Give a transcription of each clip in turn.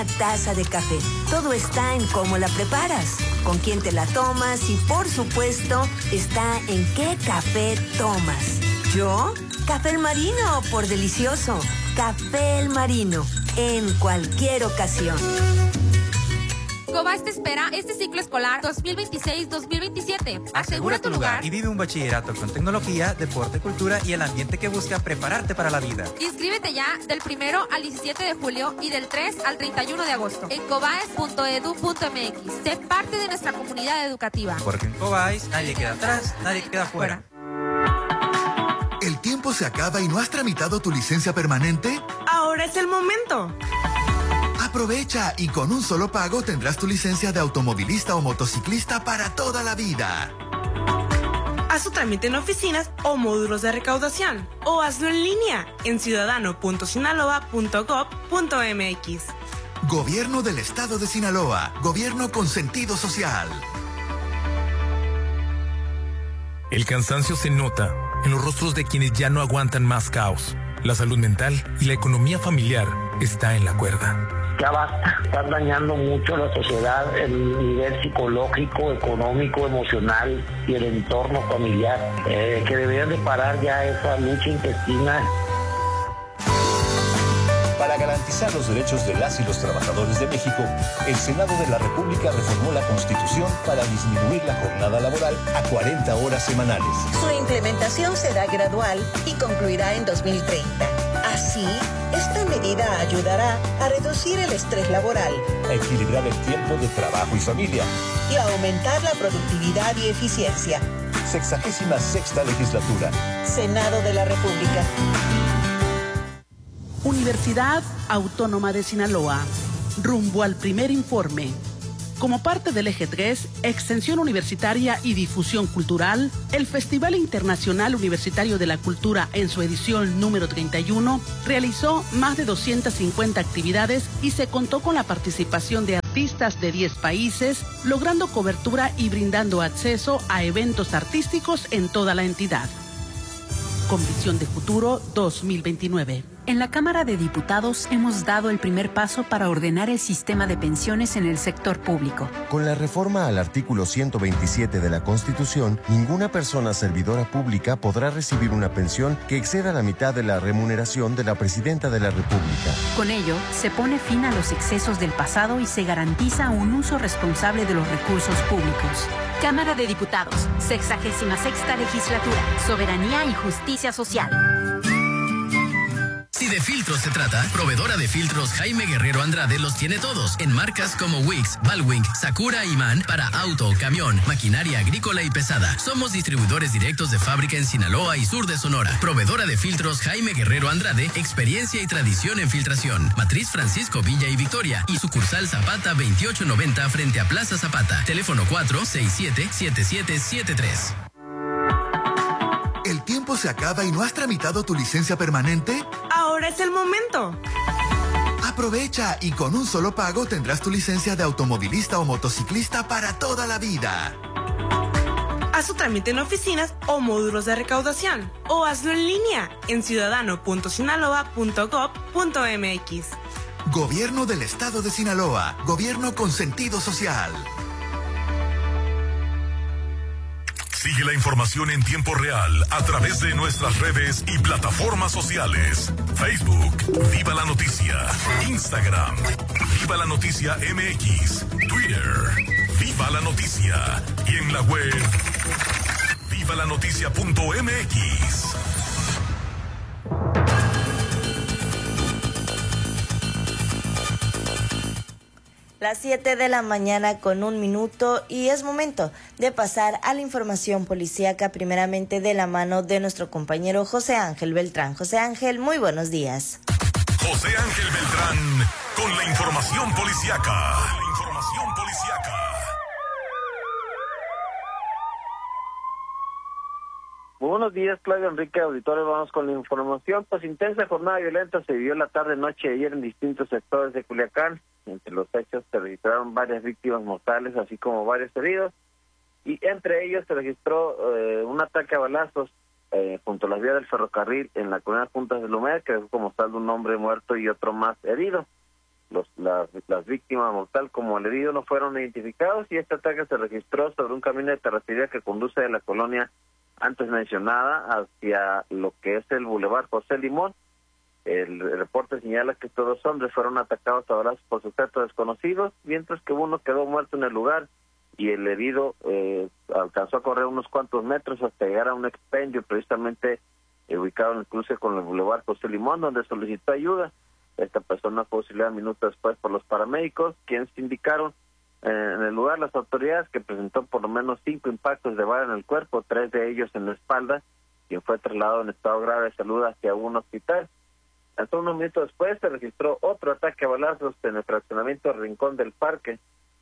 Taza de café. Todo está en cómo la preparas, con quién te la tomas y, por supuesto, está en qué café tomas. ¿Yo? Café El Marino, por delicioso. Café El Marino, en cualquier ocasión. Cobás te espera este ciclo escolar 2026-2027. Asegura tu lugar y vive un bachillerato con tecnología, deporte, cultura y el ambiente que busca prepararte para la vida. Inscríbete ya del 1 al 17 de julio y del 3 al 31 de agosto en cobaes.edu.mx. Sé parte de nuestra comunidad educativa. Porque en Cobáis nadie queda atrás, nadie queda fuera. ¿El tiempo se acaba y no has tramitado tu licencia permanente? Ahora es el momento. Aprovecha y con un solo pago tendrás tu licencia de automovilista o motociclista para toda la vida. Haz tu trámite en oficinas o módulos de recaudación o hazlo en línea en ciudadano.sinaloa.gov.mx. Gobierno del Estado de Sinaloa. Gobierno con sentido social. El cansancio se nota en los rostros de quienes ya no aguantan más caos. La salud mental y la economía familiar está en la cuerda. Ya basta, están dañando mucho a la sociedad, el nivel psicológico, económico, emocional y el entorno familiar, que deberían de parar ya esa lucha intestina. Para garantizar los derechos de las y los trabajadores de México, el Senado de la República reformó la Constitución para disminuir la jornada laboral a 40 horas semanales. Su implementación será gradual y concluirá en 2030. Así, esta medida ayudará a reducir el estrés laboral, a equilibrar el tiempo de trabajo y familia y a aumentar la productividad y eficiencia. 66ª legislatura. Senado de la República. Universidad Autónoma de Sinaloa. Rumbo al primer informe. Como parte del Eje 3, Extensión Universitaria y Difusión Cultural, el Festival Internacional Universitario de la Cultura en su edición número 31 realizó más de 250 actividades y se contó con la participación de artistas de 10 países, logrando cobertura y brindando acceso a eventos artísticos en toda la entidad. Con Visión de Futuro 2029. En la Cámara de Diputados hemos dado el primer paso para ordenar el sistema de pensiones en el sector público. Con la reforma al artículo 127 de la Constitución, ninguna persona servidora pública podrá recibir una pensión que exceda la mitad de la remuneración de la Presidenta de la República. Con ello, se pone fin a los excesos del pasado y se garantiza un uso responsable de los recursos públicos. Cámara de Diputados, 66ª Legislatura, Soberanía y Justicia Social. Si de filtros se trata, proveedora de filtros Jaime Guerrero Andrade los tiene todos, en marcas como Wix, Valwing, Sakura y Man para auto, camión, maquinaria agrícola y pesada. Somos distribuidores directos de fábrica en Sinaloa y sur de Sonora. Proveedora de filtros Jaime Guerrero Andrade, experiencia y tradición en filtración. Matriz Francisco Villa y Victoria y sucursal Zapata 2890 frente a Plaza Zapata. Teléfono 467-7773. ¿El tiempo se acaba y no has tramitado tu licencia permanente? Ahora es el momento. Aprovecha y con un solo pago tendrás tu licencia de automovilista o motociclista para toda la vida. Haz tu trámite en oficinas o módulos de recaudación o hazlo en línea en ciudadano.sinaloa.gov.mx. Gobierno del Estado de Sinaloa. Gobierno con sentido social. Sigue la información en tiempo real a través de nuestras redes y plataformas sociales. Facebook, Viva la Noticia. Instagram, Viva la Noticia MX. Twitter, Viva la Noticia. Y en la web, vivalanoticia.mx. Las 7 de la mañana con 1 minuto y es momento de pasar a la información policíaca, primeramente de la mano de nuestro compañero José Ángel Beltrán. José Ángel, muy buenos días. José Ángel Beltrán con la información policíaca. Buenos días, Claudio Enrique, auditores. Vamos con la información. Pues intensa jornada violenta se vivió la tarde-noche de ayer en distintos sectores de Culiacán. Entre los hechos se registraron varias víctimas mortales, así como varios heridos. Y entre ellos se registró un ataque a balazos junto a las vías del ferrocarril en la colonia Juntas de Lumer, que dejó como saldo un hombre muerto y otro más herido. Las víctimas mortal como el herido no fueron identificados y este ataque se registró sobre un camino de terracería que conduce de la colonia antes mencionada hacia lo que es el Boulevard José Limón. El reporte señala que estos dos hombres fueron atacados a balazos por sujetos desconocidos, mientras que uno quedó muerto en el lugar y el herido alcanzó a correr unos cuantos metros hasta llegar a un expendio precisamente ubicado en el cruce con el Boulevard José Limón, donde solicitó ayuda. Esta persona fue auxiliada minutos después por los paramédicos, quienes indicaron en el lugar las autoridades que presentó por lo menos 5 impactos de bala en el cuerpo, 3 de ellos en la espalda, quien fue trasladado en estado grave de salud hacia un hospital. Hasta unos minutos después se registró otro ataque a balazos en el fraccionamiento Rincón del Parque,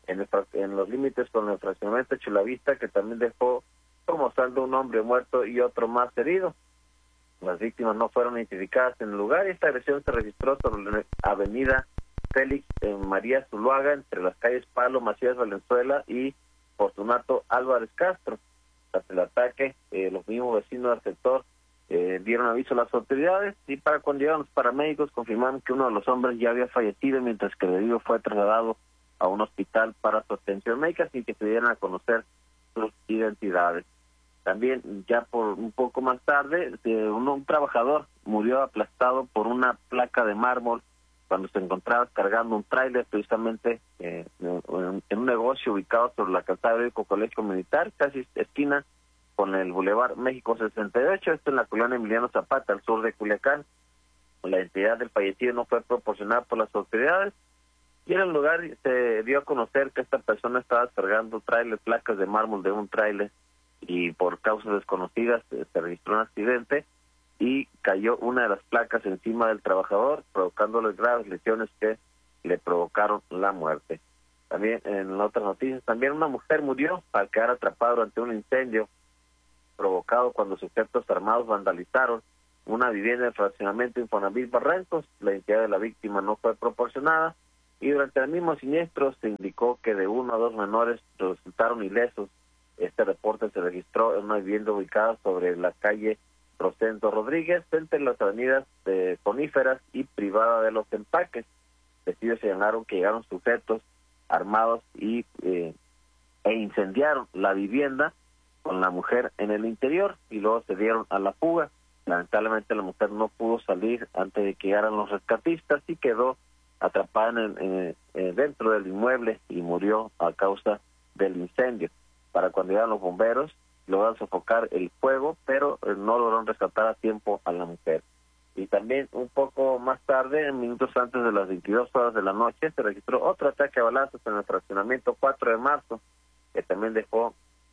en los límites con el fraccionamiento Chulavista, que también dejó como saldo un hombre muerto y otro más herido. Las víctimas no fueron identificadas en el lugar y esta agresión se registró sobre la avenida Félix María Zuluaga, entre las calles Pablo Macías Valenzuela y Fortunato Álvarez Castro. Tras el ataque, los mismos vecinos del sector dieron aviso a las autoridades y para cuando llegaron los paramédicos confirmaron que uno de los hombres ya había fallecido, mientras que el herido fue trasladado a un hospital para su atención médica sin que se dieran a conocer sus identidades. También, ya por un poco más tarde, un trabajador murió aplastado por una placa de mármol cuando se encontraba cargando un tráiler precisamente en un negocio ubicado sobre la calzada de Colegio Militar, casi esquina con el Boulevard México 68, esto en la colonia Emiliano Zapata, al sur de Culiacán. La identidad del fallecido no fue proporcionada por las autoridades y en el lugar se dio a conocer que esta persona estaba cargando placas de mármol de un tráiler, y por causas desconocidas se registró un accidente y cayó una de las placas encima del trabajador, provocándole graves lesiones que le provocaron la muerte. También en otras noticias, también una mujer murió al quedar atrapada durante un incendio provocado cuando sujetos armados vandalizaron una vivienda del fraccionamiento Infonavit Barrancos. La identidad de la víctima no fue proporcionada y durante el mismo siniestro se indicó que de 1 a 2 menores resultaron ilesos. Este reporte se registró en una vivienda ubicada sobre la calle Rosendo Rodríguez, entre las avenidas de Coníferas y Privada de los Empaques. Testigos señalaron que llegaron sujetos armados e incendiaron la vivienda con la mujer en el interior y luego se dieron a la fuga. Lamentablemente la mujer no pudo salir antes de que llegaran los rescatistas y quedó atrapada dentro del inmueble y murió a causa del incendio. Para cuando llegaron los bomberos, lograron sofocar el fuego, pero no lograron rescatar a tiempo a la mujer. Y también un poco más tarde, minutos antes de las 22 horas de la noche, se registró otro ataque a balazos en el fraccionamiento 4 de marzo, que también dejó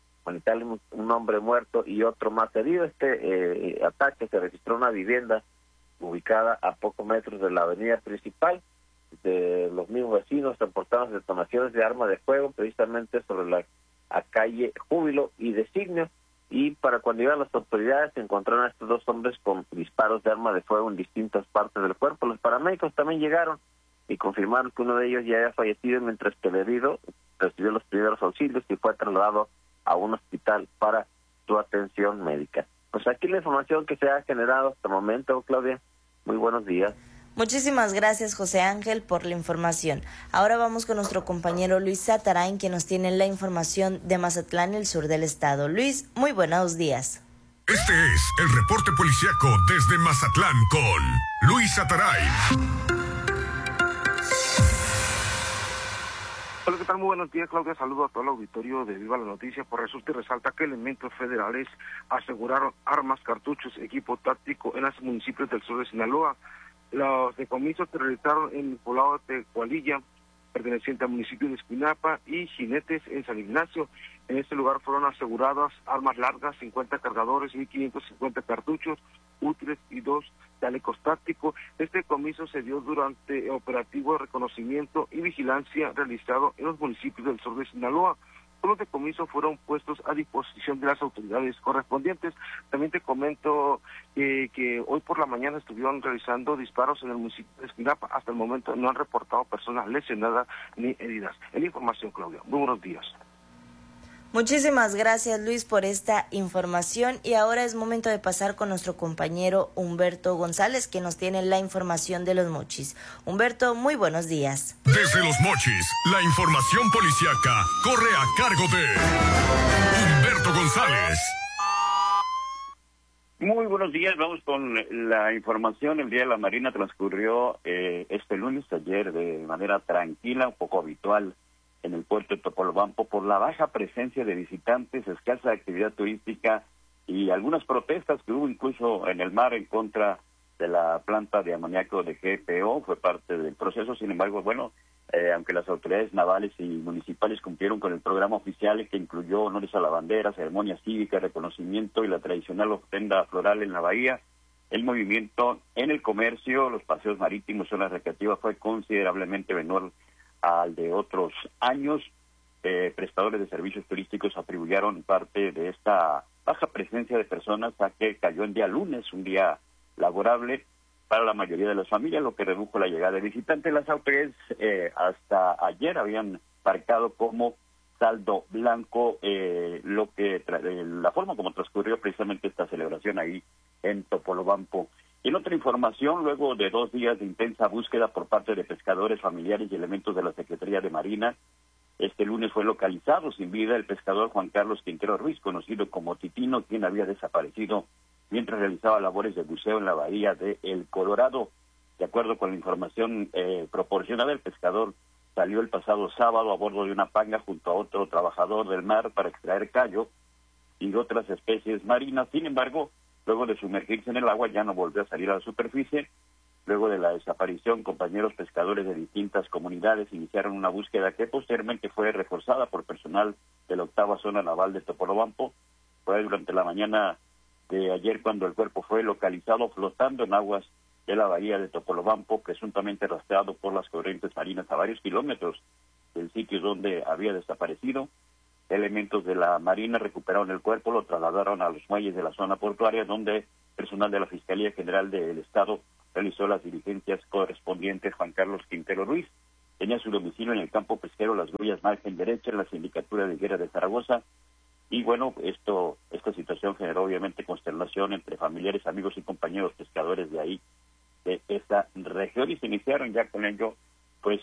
un hombre muerto y otro más herido. Este ataque se registró en una vivienda ubicada a pocos metros de la avenida principal. De los mismos vecinos reportaron detonaciones de armas de fuego precisamente sobre la calle Júbilo y Designio, y para cuando llegaron las autoridades se encontraron a estos dos hombres con disparos de arma de fuego en distintas partes del cuerpo. Los paramédicos también llegaron y confirmaron que uno de ellos ya había fallecido, mientras que el herido recibió los primeros auxilios y fue trasladado a un hospital para su atención médica. Pues aquí la información que se ha generado hasta el momento, Claudia. Muy buenos días. Muchísimas gracias, José Ángel, por la información. Ahora vamos con nuestro compañero Luis Satarain, que nos tiene la información de Mazatlán, el sur del estado. Luis, muy buenos días. Este es el reporte policiaco desde Mazatlán con Luis Satarain. Hola, ¿qué tal? Muy buenos días, Claudia. Saludo a todo el auditorio de Viva la Noticia. Por resulta y resalta que elementos federales aseguraron armas, cartuchos, equipo táctico en los municipios del sur de Sinaloa. Los decomisos se realizaron en el poblado de Tecualilla, perteneciente al municipio de Escuinapa, y jinetes en San Ignacio. En este lugar fueron aseguradas armas largas, 50 cargadores, 1.550 cartuchos útiles y 2 chalecos tácticos. Este decomiso se dio durante operativo de reconocimiento y vigilancia realizado en los municipios del sur de Sinaloa. Los decomisos fueron puestos a disposición de las autoridades correspondientes. También te comento que hoy por la mañana estuvieron realizando disparos en el municipio de Esquinapa. Hasta el momento no han reportado personas lesionadas ni heridas. En la información, Claudia. Muy buenos días. Muchísimas gracias, Luis, por esta información, y ahora es momento de pasar con nuestro compañero Humberto González, que nos tiene la información de Los Mochis. Humberto, muy buenos días. Desde Los Mochis, la información policiaca corre a cargo de Humberto González. Muy buenos días, vamos con la información. El Día de la Marina transcurrió este lunes, ayer, de manera tranquila, un poco habitual en el puerto de Topolobampo por la baja presencia de visitantes, escasa actividad turística y algunas protestas que hubo incluso en el mar en contra de la planta de amoníaco de GPO, fue parte del proceso. Sin embargo, bueno, aunque las autoridades navales y municipales cumplieron con el programa oficial que incluyó honores a la bandera, ceremonia cívica, reconocimiento y la tradicional ofrenda floral en la bahía, el movimiento en el comercio, los paseos marítimos, zonas recreativas fue considerablemente menor al de otros años. Prestadores de servicios turísticos atribuyeron parte de esta baja presencia de personas a que cayó en día lunes, un día laborable para la mayoría de las familias, lo que redujo la llegada de visitantes. Las autoridades hasta ayer habían marcado como saldo blanco la forma como transcurrió precisamente esta celebración ahí en Topolobampo. En otra información, luego de 2 días de intensa búsqueda por parte de pescadores, familiares y elementos de la Secretaría de Marina, este lunes fue localizado sin vida el pescador Juan Carlos Quintero Ruiz, conocido como Titino, quien había desaparecido mientras realizaba labores de buceo en la bahía de El Colorado. De acuerdo con la información proporcionada, el pescador salió el pasado sábado a bordo de una panga junto a otro trabajador del mar para extraer callo y otras especies marinas. Sin embargo, luego de sumergirse en el agua ya no volvió a salir a la superficie. Luego de la desaparición, compañeros pescadores de distintas comunidades iniciaron una búsqueda que posteriormente fue reforzada por personal de la 8ª Zona Naval de Topolobampo. Fue durante la mañana de ayer cuando el cuerpo fue localizado flotando en aguas de la bahía de Topolobampo, presuntamente rastreado por las corrientes marinas a varios kilómetros del sitio donde había desaparecido. Elementos de la Marina recuperaron el cuerpo, lo trasladaron a los muelles de la zona portuaria, donde personal de la Fiscalía General del Estado realizó las diligencias correspondientes. Juan Carlos Quintero Ruiz tenía su domicilio en el campo pesquero Las Grullas margen derecha, en la sindicatura de Higuera de Zaragoza. Y bueno, esta situación generó obviamente consternación entre familiares, amigos y compañeros pescadores de ahí, de esta región, y se iniciaron ya con ello pues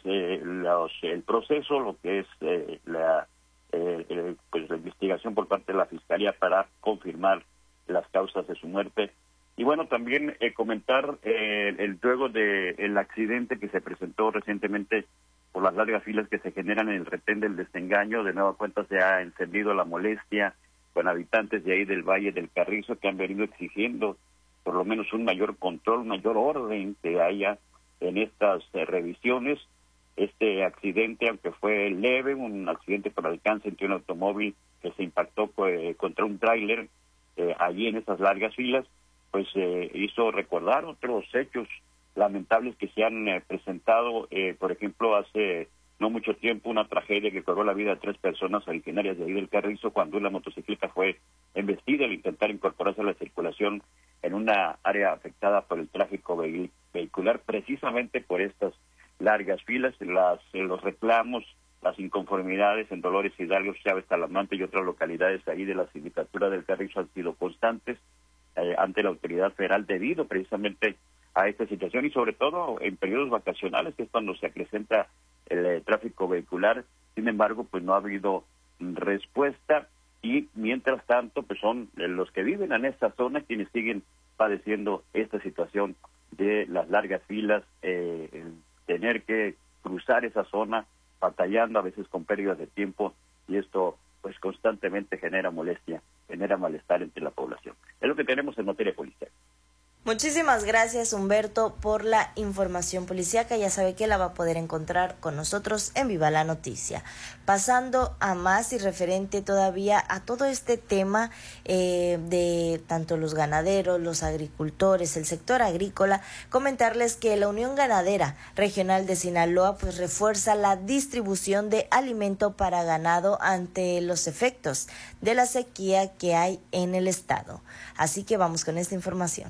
el proceso, lo que es la investigación por parte de la Fiscalía para confirmar las causas de su muerte. Y bueno, también comentar luego del accidente que se presentó recientemente por las largas filas que se generan en el retén del Desengaño. De nueva cuenta se ha encendido la molestia con habitantes de ahí del Valle del Carrizo, que han venido exigiendo por lo menos un mayor control, un mayor orden que haya en estas revisiones. Este accidente, aunque fue leve, un accidente por alcance entre un automóvil que se impactó contra un tráiler allí en esas largas filas, pues hizo recordar otros hechos lamentables que se han presentado. Por ejemplo, hace no mucho tiempo, una tragedia que cobró la vida de 3 personas originarias de ahí del Carrizo, cuando una motocicleta fue embestida al intentar incorporarse a la circulación en una área afectada por el tráfico vehicular, precisamente por estas largas filas. Los reclamos, las inconformidades en Dolores Hidalgo, Chávez, Talamante y otras localidades ahí de la sindicatura del Carrizo han sido constantes ante la autoridad federal debido precisamente a esta situación, y sobre todo en periodos vacacionales, que es cuando se acrecenta el tráfico vehicular. Sin embargo, pues no ha habido respuesta, y mientras tanto pues son los que viven en esta zona quienes siguen padeciendo esta situación de las largas filas, tener que cruzar esa zona batallando a veces con pérdidas de tiempo, y esto pues constantemente genera molestia, genera malestar entre la población. Es lo que tenemos en materia policial. Muchísimas gracias, Humberto, por la información policíaca. Ya sabe que la va a poder encontrar con nosotros en Viva la Noticia. Pasando a más y referente todavía a todo este tema de tanto los ganaderos, los agricultores, el sector agrícola, comentarles que la Unión Ganadera Regional de Sinaloa pues refuerza la distribución de alimento para ganado ante los efectos de la sequía que hay en el estado. Así que vamos con esta información.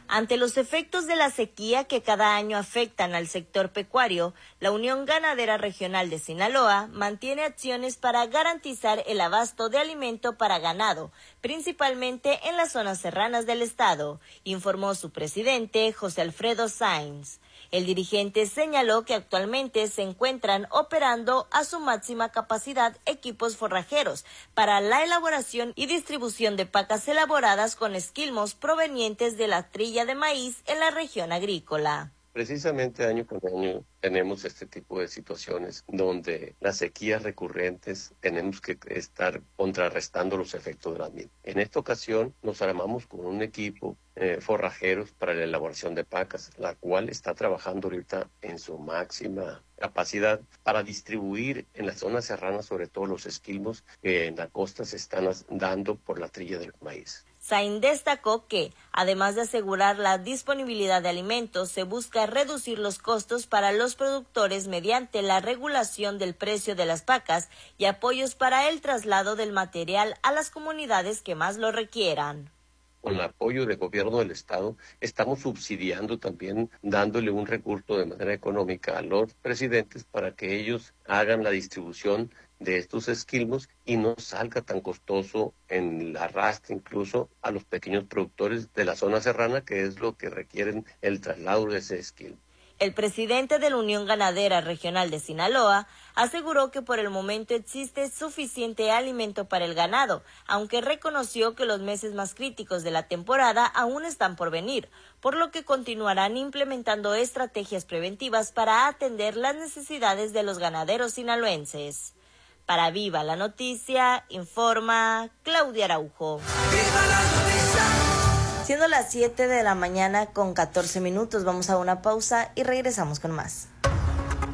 Ante los efectos de la sequía que cada año afectan al sector pecuario, la Unión Ganadera Regional de Sinaloa mantiene acciones para garantizar el abasto de alimento para ganado, principalmente en las zonas serranas del estado, informó su presidente, José Alfredo Sainz. El dirigente señaló que actualmente se encuentran operando a su máxima capacidad equipos forrajeros para la elaboración y distribución de pacas elaboradas con esquilmos provenientes de la trilla de maíz en la región agrícola. Precisamente año con año tenemos este tipo de situaciones donde las sequías recurrentes tenemos que estar contrarrestando los efectos de las mismas. En esta ocasión nos armamos con un equipo forrajeros para la elaboración de pacas, la cual está trabajando ahorita en su máxima capacidad para distribuir en las zonas serranas, sobre todo los esquilmos que en la costa se están dando por la trilla del maíz. Sainz destacó que, además de asegurar la disponibilidad de alimentos, se busca reducir los costos para los productores mediante la regulación del precio de las pacas y apoyos para el traslado del material a las comunidades que más lo requieran. Con el apoyo del gobierno del estado, estamos subsidiando también, dándole un recurso de manera económica a los presidentes para que ellos hagan la distribución de estos esquilmos y no salga tan costoso en el arrastre incluso a los pequeños productores de la zona serrana, que es lo que requieren el traslado de ese esquilmo. El presidente de la Unión Ganadera Regional de Sinaloa aseguró que por el momento existe suficiente alimento para el ganado, aunque reconoció que los meses más críticos de la temporada aún están por venir, por lo que continuarán implementando estrategias preventivas para atender las necesidades de los ganaderos sinaloenses. Para Viva la Noticia, informa Claudia Araujo. ¡Viva la noticia! Siendo las 7 de la mañana con 14 minutos, vamos a una pausa y regresamos con más.